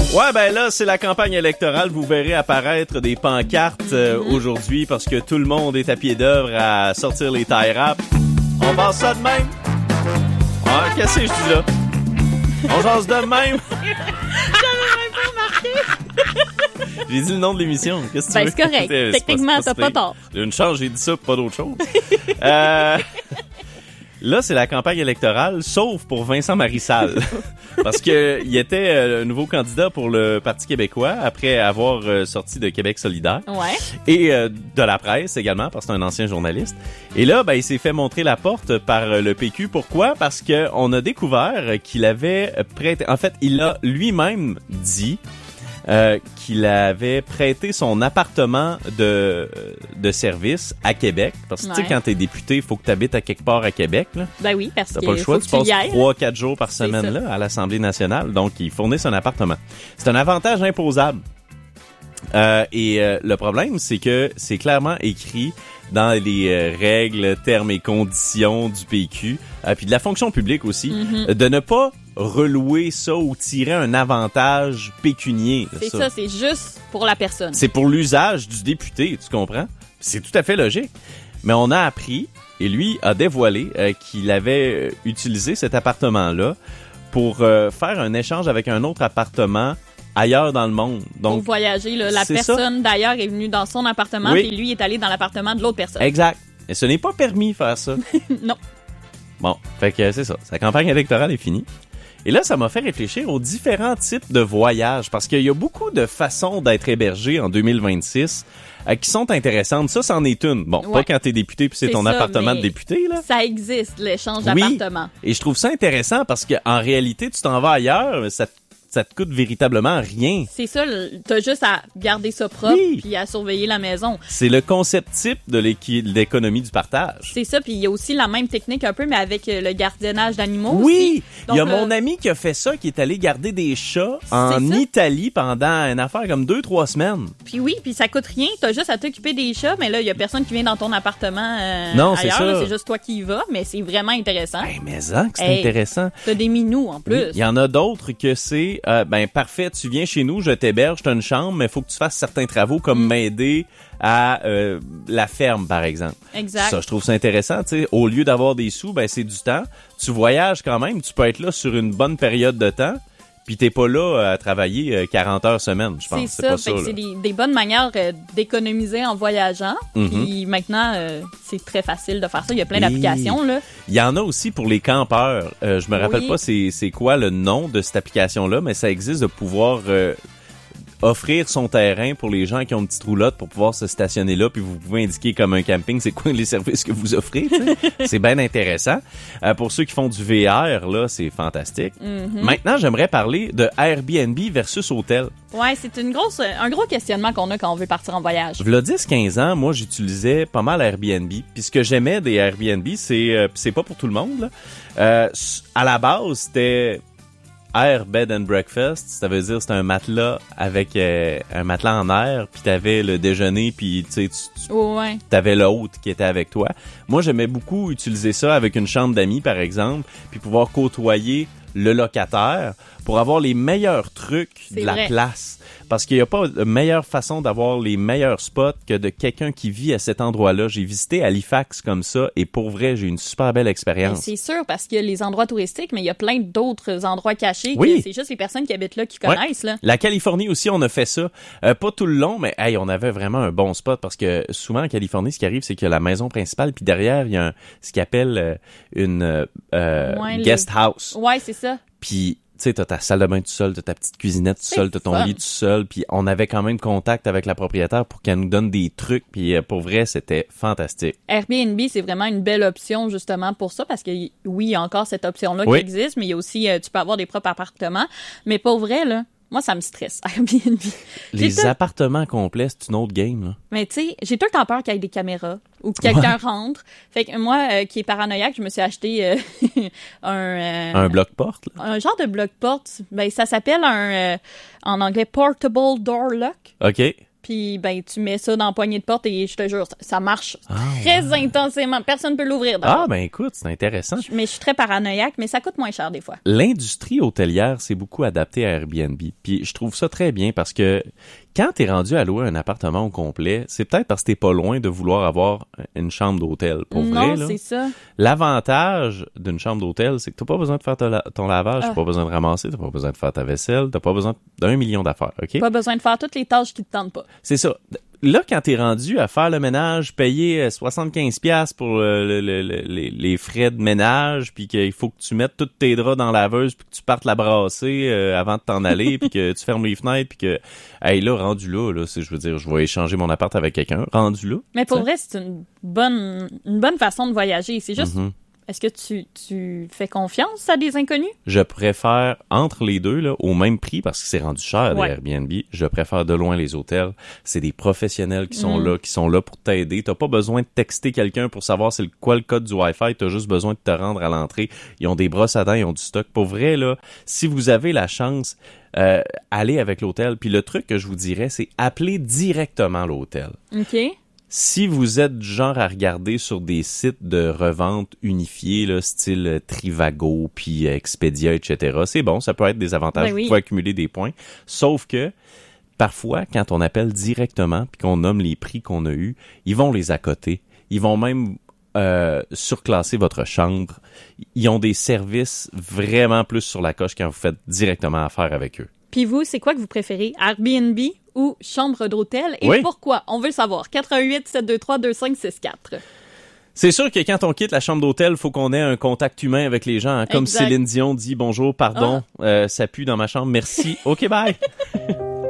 Ouais, ben là, c'est la campagne électorale. Vous verrez apparaître des pancartes aujourd'hui parce que tout le monde est à pied d'œuvre à sortir les tie wraps. On passe ça de même. Ah, qu'est-ce que je dis là? On jase de même. J'avais même pas remarqué. J'ai dit le nom de l'émission. Qu'est-ce que tu veux? C'est correct. Techniquement, t'as pas tort. J'ai une chance, j'ai dit ça, pas d'autre chose. Là, c'est la campagne électorale, sauf pour Vincent Marissal. Parce que il était le nouveau candidat pour le Parti québécois après avoir sorti de Québec solidaire. Ouais. Et de la presse également, parce que c'est un ancien journaliste. Et là, ben, il s'est fait montrer la porte par le PQ. Pourquoi? Parce que on a découvert qu'il avait prêté... En fait, il a lui-même dit... qu'il avait prêté son appartement de service à Québec. Parce que tu sais, quand t'es député, il faut que t'habites à quelque part à Québec. Là. Ben oui, parce t'as que pas le choix, tu passes 3-4 jours par C'est semaine là, à l'Assemblée nationale. Donc, ils fournissent un appartement. C'est un avantage imposable. Le problème, c'est que c'est clairement écrit dans les règles, termes et conditions du PQ, puis de la fonction publique aussi, de ne pas relouer ça ou tirer un avantage pécunier. C'est ça, c'est juste pour la personne. C'est pour l'usage du député, tu comprends? C'est tout à fait logique. Mais on a appris, et lui a dévoilé qu'il avait utilisé cet appartement-là pour faire un échange avec un autre appartement ailleurs dans le monde. Donc, pour voyager, là, la personne d'ailleurs est venue dans son appartement et lui est allé dans l'appartement de l'autre personne. Exact. Et ce n'est pas permis de faire ça. Non. Bon, fait que c'est ça. Sa campagne électorale est finie. Et là, ça m'a fait réfléchir aux différents types de voyages, parce qu'il y a beaucoup de façons d'être hébergé en 2026 qui sont intéressantes. Ça, c'en est une. Bon, pas quand t'es député puis c'est ton appartement de député, là. Ça existe, l'échange d'appartement. Et je trouve ça intéressant parce que en réalité, tu t'en vas ailleurs, ça te coûte véritablement rien. C'est ça, t'as juste à garder ça propre puis à surveiller la maison. C'est le concept type de l'économie du partage. C'est ça, puis il y a aussi la même technique un peu, mais avec le gardiennage d'animaux aussi. Donc, il y a mon ami qui a fait ça, qui est allé garder des chats en Italie pendant une affaire comme 2-3 semaines. Puis ça coûte rien, t'as juste à t'occuper des chats, mais là, il y a personne qui vient dans ton appartement non, ailleurs. C'est ça. Là, c'est juste toi qui y vas, mais c'est vraiment intéressant. Hey, mais ça, que c'est intéressant. T'as des minous en plus. Il y en a d'autres que c'est parfait, tu viens chez nous, je t'héberge, t'as une chambre, mais il faut que tu fasses certains travaux comme m'aider à la ferme, par exemple. Exact. Ça, je trouve ça intéressant, tu sais. Au lieu d'avoir des sous, ben c'est du temps. Tu voyages quand même, tu peux être là sur une bonne période de temps. Puis t'es pas là à travailler 40 heures semaine, je pense. C'est ça, c'est des bonnes manières d'économiser en voyageant. Puis maintenant, c'est très facile de faire ça. Il y a plein d'applications, là. Il y en a aussi pour les campeurs. Je me rappelle pas c'est quoi le nom de cette application-là, mais ça existe de pouvoir offrir son terrain pour les gens qui ont une petite roulotte pour pouvoir se stationner là, puis vous pouvez indiquer comme un camping c'est quoi les services que vous offrez. C'est bien intéressant. Pour ceux qui font du VR, là, c'est fantastique. Maintenant, j'aimerais parler de Airbnb versus hôtel. Ouais, c'est un gros questionnement qu'on a quand on veut partir en voyage. V'là 10-15 ans, moi, j'utilisais pas mal Airbnb. Puis ce que j'aimais des Airbnb, c'est pas pour tout le monde, là. À la base, c'était Air Bed and Breakfast, ça veut dire c'était un matelas avec un matelas en air, puis t'avais le déjeuner, puis tu sais, t'avais l'hôte qui était avec toi. Moi, j'aimais beaucoup utiliser ça avec une chambre d'amis, par exemple, puis pouvoir côtoyer le locataire pour avoir les meilleurs trucs de la place. Parce qu'il n'y a pas de meilleure façon d'avoir les meilleurs spots que de quelqu'un qui vit à cet endroit-là. J'ai visité Halifax comme ça et pour vrai, j'ai eu une super belle expérience. C'est sûr, parce qu'il y a les endroits touristiques, mais il y a plein d'autres endroits cachés que c'est juste les personnes qui habitent là qui connaissent. Là. La Californie aussi, on a fait ça. Pas tout le long, mais on avait vraiment un bon spot parce que souvent en Californie, ce qui arrive, c'est qu'il y a la maison principale puis derrière, il y a ce qu'ils appelle une guest house. Ouais, c'est ça. Puis tu sais, t'as ta salle de bain tout seul, t'as ta petite cuisinette tout seul, t'as ton lit tout seul, puis on avait quand même contact avec la propriétaire pour qu'elle nous donne des trucs, puis pour vrai, c'était fantastique. Airbnb, c'est vraiment une belle option justement pour ça, parce que oui, il y a encore cette option-là qui existe, mais il y a aussi, tu peux avoir des propres appartements, mais pour vrai, là, moi, ça me stresse, Airbnb. Les appartements complets, c'est une autre game, là. Mais tu sais, j'ai tout le temps peur qu'il y ait des caméras ou que quelqu'un rentre. Fait que moi, qui est paranoïaque, je me suis acheté un bloc-porte, là. Un genre de bloc-porte. Ben, ça s'appelle en anglais Portable Door Lock. OK. puis ben tu mets ça dans la poignée de porte et je te jure, ça marche très intensément. Personne peut l'ouvrir d'abord. Ah, ben écoute, c'est intéressant. Mais je suis très paranoïaque, mais ça coûte moins cher des fois. L'industrie hôtelière s'est beaucoup adaptée à Airbnb, puis je trouve ça très bien parce que quand t'es rendu à louer un appartement au complet, c'est peut-être parce que t'es pas loin de vouloir avoir une chambre d'hôtel. Pour vrai, là. Non, c'est ça. L'avantage d'une chambre d'hôtel, c'est que t'as pas besoin de faire ton lavage, t'as pas besoin de ramasser, t'as pas besoin de faire ta vaisselle, t'as pas besoin d'1 million d'affaires, OK? Pas besoin de faire toutes les tâches qui te tentent pas. C'est ça. Là, quand t'es rendu à faire le ménage, payer 75$ pour les frais de ménage, puis qu'il faut que tu mettes tous tes draps dans la laveuse, puis que tu partes la brasser avant de t'en aller, puis que tu fermes les fenêtres, puis que, hey, là, rendu là, je veux dire, je vais échanger mon appart avec quelqu'un, rendu là. Mais pour vrai, c'est une bonne façon de voyager. C'est juste, est-ce que tu fais confiance à des inconnus? Je préfère, entre les deux, là, au même prix, parce que c'est rendu cher des Airbnb, je préfère de loin les hôtels. C'est des professionnels qui sont là pour t'aider. T'as pas besoin de texter quelqu'un pour savoir c'est quoi le code du Wi-Fi. T'as juste besoin de te rendre à l'entrée. Ils ont des brosses à dents, ils ont du stock. Pour vrai, là, si vous avez la chance, allez avec l'hôtel. Puis le truc que je vous dirais, c'est appeler directement l'hôtel. OK. Si vous êtes du genre à regarder sur des sites de revente unifiés, là, style Trivago, puis Expedia, etc., c'est bon, ça peut être des avantages, vous pouvez accumuler des points. Sauf que, parfois, quand on appelle directement, puis qu'on nomme les prix qu'on a eus, ils vont les accoter. Ils vont même surclasser votre chambre. Ils ont des services vraiment plus sur la coche quand vous faites directement affaire avec eux. Puis vous, c'est quoi que vous préférez? Airbnb ou chambre d'hôtel? Et pourquoi? On veut le savoir. 88-723-2564. C'est sûr que quand on quitte la chambre d'hôtel, il faut qu'on ait un contact humain avec les gens. Hein. Comme Céline Dion dit « Bonjour, pardon, ça pue dans ma chambre, merci, OK, bye! »